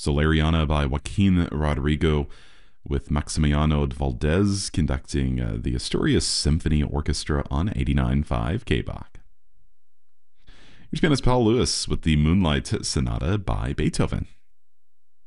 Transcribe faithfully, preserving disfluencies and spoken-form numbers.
Solariana by Joaquin Rodrigo, with Maximiano Valdez conducting uh, the Asturias Symphony Orchestra on eighty-nine point five K B A C. Here's pianist Paul Lewis with the Moonlight Sonata by Beethoven.